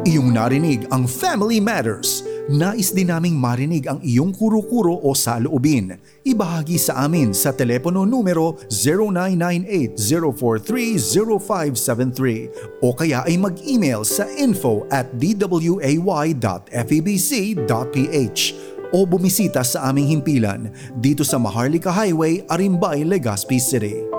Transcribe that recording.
Iyong narinig ang Family Matters. Nais din naming marinig ang iyong kuro-kuro o saloobin. Ibahagi sa amin sa telepono numero 0998-043-0573 o kaya ay mag-email sa info@dway.febc.ph o bumisita sa aming himpilan dito sa Maharlika Highway, Arimbay, Legazpi City.